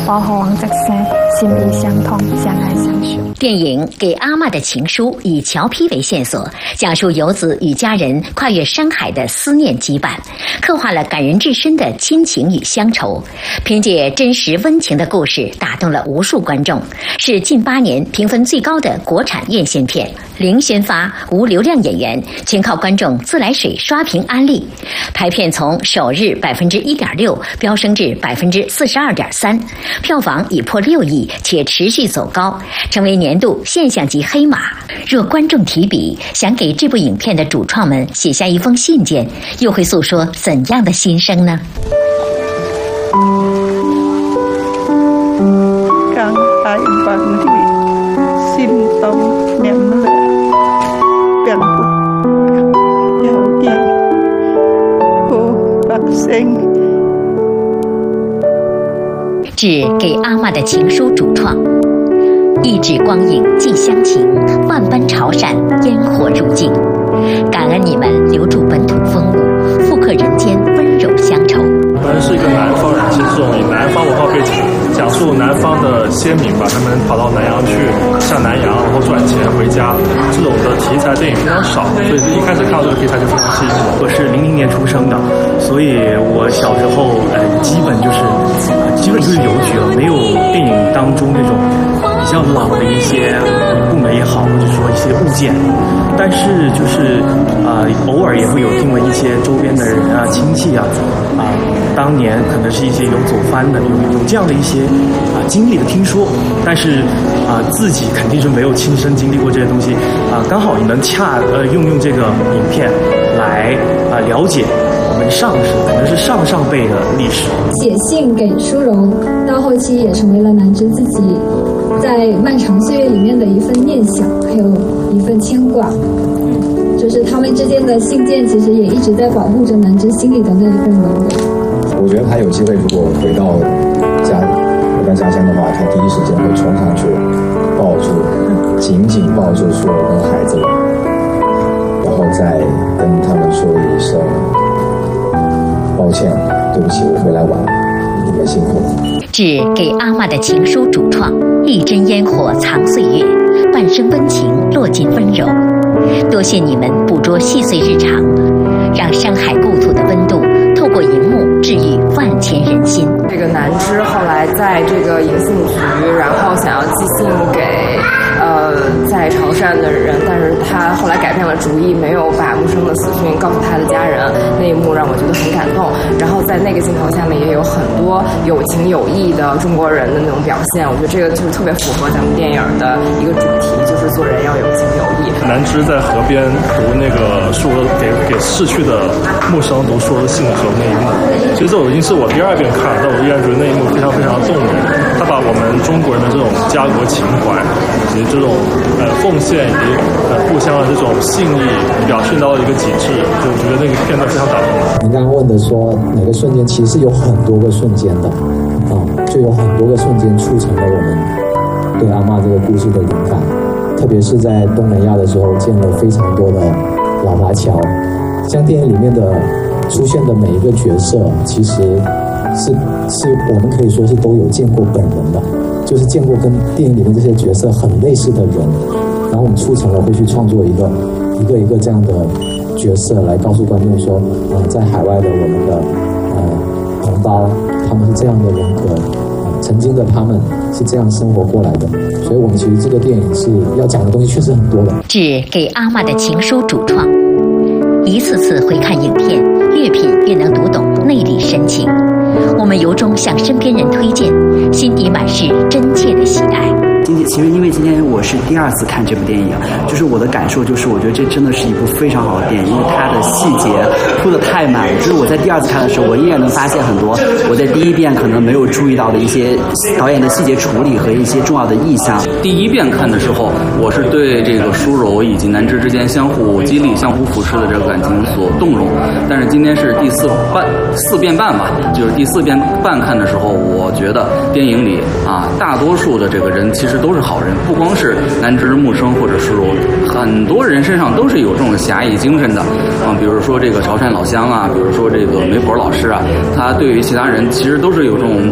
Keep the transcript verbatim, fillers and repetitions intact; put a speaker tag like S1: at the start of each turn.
S1: 我和王泽生心意相通，相爱相许。
S2: 电影《给阿嬷的情书》以乔坯为线索，讲述游子与家人跨越山海的思念羁绊，刻画了感人至深的亲情与乡愁。凭借真实温情的故事，打动了无数观众，是近八年评分最高的国产院线片。零宣发、无流量演员，全靠观众自来水刷屏安利。排片从首日百分之一点六飙升至百分之四十二点三，票房已破六亿，且持续走高，成为年度现象级黑马。若观众提笔，想给这部影片的主创们写下一封信件，又会诉说怎样的心声呢？
S3: càng hai bằng thì xin tâm niệm lệ càng giáo kỳ cô bác sinh。
S2: 致给阿嬷的情书主创，一纸光影寄乡情，万般潮汕烟火入境。感恩你们留住本土风物，复刻人间温柔乡愁。
S4: 我们是一个南方人，其实这种以南方文化背景讲述南方的先民吧，他们跑到南洋去下南洋，然后转钱回家，这种的题材电影非常少，所以一开始看到这个题材就非常吸引我。
S5: 我是零零年出生的，所以我小时候呃基本就是呃基本就是邮局了，没有电影当中那种比较老的一些部门也好，或者说一些物件，但是就是呃偶尔也会有听闻一些周边的人啊、亲戚啊啊、呃、当年可能是一些有走番的，有有这样的一些啊、呃、经历的听说，但是啊、呃、自己肯定是没有亲身经历过这些东西啊、呃，刚好也能恰呃用用这个影片来啊、呃、了解我们上世可能是上上辈的历史。
S6: 写信给淑荣，到后期也成为了南芝自己在漫长岁月里面的一份念想，还有一份牵挂。就是他们之间的信件，其实也一直在保护着南芝心里的那一份柔软。
S7: 我觉得他有机会，如果回到家回到家乡的话，他第一时间会冲上去抱住，紧紧抱住淑荣跟孩子们，然后再跟他们说一声抱歉，对不起，我回来晚了，你们辛苦了。
S2: 致给阿嬷的情书主创，一针烟火藏岁月，半生温情落尽温柔。多谢你们捕捉细碎日常，让山海故土的温度透过荧幕治愈万千人心。
S8: 这个南芝后来在这个银信局，然后想要寄信给呃在潮汕的人，但是他后来改变了主意，没有把木生的死讯告诉他的家人，那一幕让我觉得很感动。然后在那个镜头下面也有很多有情有义的中国人的那种表现，我觉得这个就是特别符合咱们电影的一个主题，就是做人要有情有义。
S4: 南芝在河边读那个淑娥给给逝去的木生读淑娥的信的时候那一幕，其实这已经是我第二遍看，但我依然觉得那一幕非常非常动人。他把我们中国人的这种家国情怀以及这种呃奉献以及呃互相的这种信义表现到了一个极致，就我觉得那个片段非常打动我。
S7: 您刚刚问的说哪个瞬间，其实有很多个瞬间的啊、嗯，就有很多个瞬间促成了我们对阿嬷这个故事的灵感。特别是在东南亚的时候，见了非常多的老华侨，像电影里面的出现的每一个角色，其实是是我们可以说是都有见过本人的，就是见过跟电影里面这些角色很类似的人，然后我们促成了会去创作一个一个一个这样的角色，来告诉观众说，呃，在海外的我们的呃同胞，他们是这样的人格。曾经的他们是这样生活过来的，所以我们其实这个电影是要讲的东西确实很多的。
S2: 致给阿嬷的情书主创，一次次回看影片，越品越能读懂内里深情。我们由衷向身边人推荐，心底满是真切的喜爱。
S9: 今天其实因为今天我是第二次看这部电影，就是我的感受就是我觉得这真的是一部非常好的电影，因为它的细节铺得太满了。就是我在第二次看的时候，我依然能发现很多我在第一遍可能没有注意到的一些导演的细节处理和一些重要的意象。
S10: 第一遍看的时候，我是对这个淑柔以及南芝之间相互激励、相互扶持的这个感情所动容。但是今天是第四半四遍半吧，就是第四遍半看的时候，我觉得电影里啊，大多数的这个人其实都是好人，不光是南芝、木生或者淑柔，很多人身上都是有这种侠义精神的啊。比如说这个潮汕老乡啊，比如说这个媒婆老师啊，他对于其他人其实都是有这种